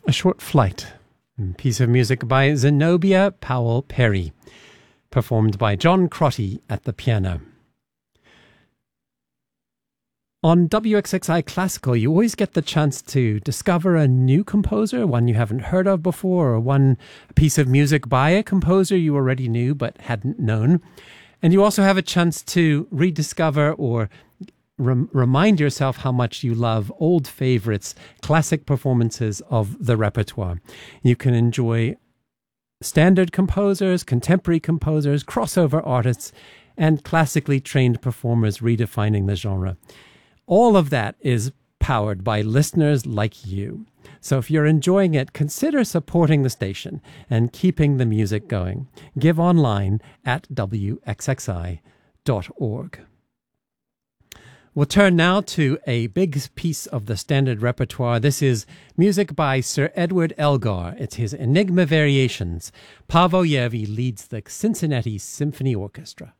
A Short Flight, a piece of music by Zenobia Powell Perry, performed by John Crotty at the piano. On WXXI Classical, you always get the chance to discover a new composer, one you haven't heard of before, or one piece of music by a composer you already knew but hadn't known. And you also have a chance to rediscover or remind yourself how much you love old favorites, classic performances of the repertoire. You can enjoy standard composers, contemporary composers, crossover artists, and classically trained performers redefining the genre. All of that is powered by listeners like you. So if you're enjoying it, consider supporting the station and keeping the music going. Give online at wxxi.org. We'll turn now to a big piece of the standard repertoire. This is music by Sir Edward Elgar. It's his Enigma Variations. Paavo Järvi leads the Cincinnati Symphony Orchestra.